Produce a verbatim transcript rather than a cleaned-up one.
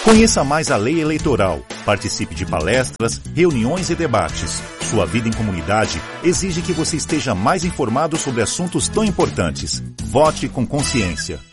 Conheça mais a lei eleitoral. Participe de palestras, reuniões e debates. Sua vida em comunidade exige que você esteja mais informado sobre assuntos tão importantes. Vote com consciência.